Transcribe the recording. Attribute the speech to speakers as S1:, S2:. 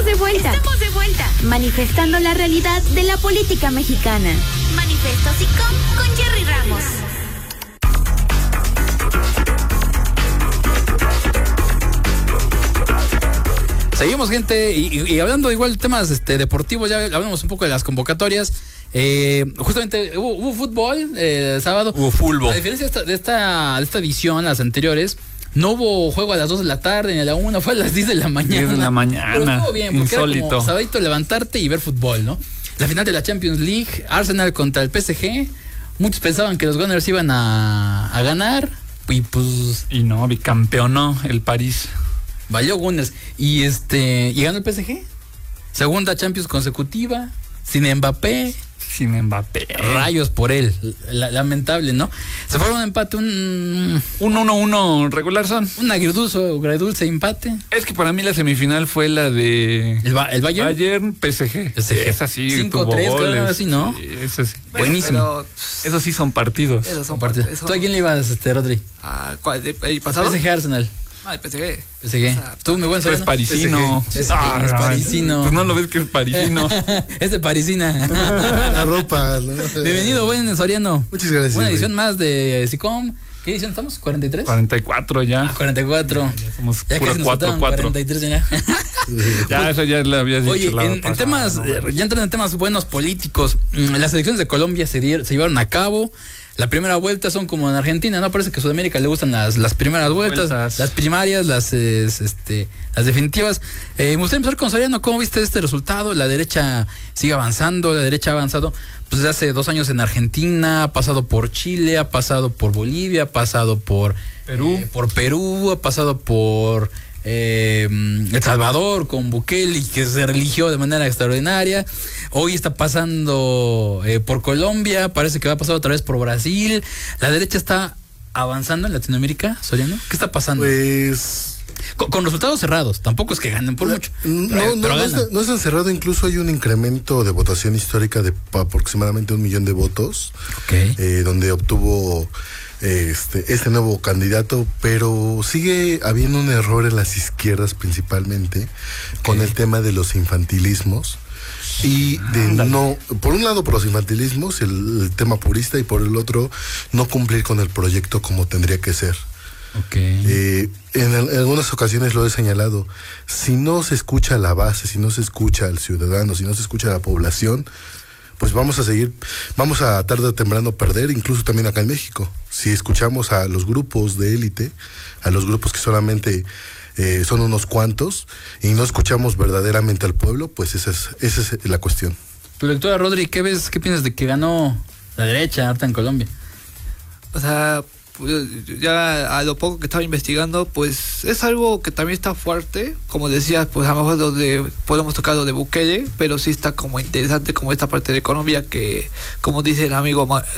S1: de vuelta. Manifestando la realidad de la política mexicana.
S2: Manifiesto SICOM con Jerry Ramos.
S3: Seguimos, gente, y hablando igual de temas deportivos, ya hablamos un poco de las convocatorias. Justamente hubo fútbol el sábado.
S4: Hubo fútbol.
S3: A diferencia de esta edición, las anteriores, no hubo juego a las 2 de la tarde ni a la 1, fue a las 10 de la mañana.
S4: 10 de la mañana.
S3: Pero estuvo bien, porque
S4: insólito.
S3: era como sabadito levantarte y ver fútbol, ¿no? La final de la Champions League, Arsenal contra el PSG. Muchos pensaban que los Gunners iban a ganar y pues...
S4: Y no, bicampeonó el París.
S3: Valió Gunners. Y ganó el PSG. Segunda Champions consecutiva. Sin Mbappé.
S4: Sin Mbappé.
S3: Rayos por él. Lamentable, ¿no? Se fue un empate, un
S4: 1-1 regular son.
S3: Un agridulce empate.
S4: Es que para mí la semifinal fue la de...
S3: ¿El Bayern?
S4: Bayern, PSG. Esa sí
S3: 5-3,
S4: tuvo goles.
S3: Así, ¿no?
S4: Sí, eso sí.
S3: Buenísimo.
S4: Esos sí son partidos.
S5: Esos son
S3: Aparte.
S5: partidos.
S3: ¿Tú a quién le ibas, Rodri?
S5: ¿Cuál? ¿El pasado?
S3: PSG Arsenal.
S5: El PSG.
S3: PSG. Tú, muy buen
S4: Es parisino.
S3: Es parisino.
S4: Pues no lo ves que es parisino.
S3: Es de parisina.
S6: La ropa, ¿no?
S3: Bienvenido, buen Soriano.
S6: Muchas gracias.
S3: Una edición más de SICOM. ¿Qué edición estamos? ¿43?
S4: 44 ya.
S3: 44.
S4: Ya somos
S3: Ya
S4: pura
S3: casi nos faltaban 43 ya.
S4: Ya, eso ya le habías dicho.
S3: Oye, en temas, ya entrando en temas buenos políticos, las elecciones de Colombia se llevaron a cabo. La primera vuelta son como en Argentina, ¿no? Parece que a Sudamérica le gustan las primeras vueltas, las primarias, las definitivas. Me gustaría empezar con Soriano. ¿Cómo viste este resultado? La derecha sigue avanzando, la derecha ha avanzado pues desde hace 2 años en Argentina, ha pasado por Chile, ha pasado por Bolivia, ha pasado por Perú, ha pasado por El Salvador con Bukele, que se religió de manera extraordinaria. Hoy está pasando por Colombia, parece que va a pasar otra vez por Brasil. La derecha está avanzando en Latinoamérica, Soriano. ¿Qué está pasando?
S6: Pues...
S3: Con resultados cerrados, tampoco es que ganen por mucho.
S6: No es tan cerrado, incluso hay un incremento de votación histórica de aproximadamente 1 millón de votos, donde obtuvo este nuevo candidato, pero sigue habiendo un error en las izquierdas principalmente, con el tema de los infantilismos. Y por un lado por los infantilismos, el tema purista, y por el otro no cumplir con el proyecto como tendría que ser. En algunas ocasiones lo he señalado, si no se escucha a la base, si no se escucha al ciudadano, si no se escucha a la población, pues vamos a tarde o temprano perder, incluso también acá en México. Si escuchamos a los grupos de élite, a los grupos que solamente son unos cuantos, y no escuchamos verdaderamente al pueblo, pues esa es la cuestión.
S3: Tu lectura, Rodri, ¿qué piensas de que ganó la derecha ahorita en Colombia?
S5: O sea, pues, ya a lo poco que estaba investigando, pues es algo que también está fuerte. Como decías, pues a lo mejor podemos tocar lo de Bukele, pero sí está como interesante como esta parte de Colombia que, como dice el amigo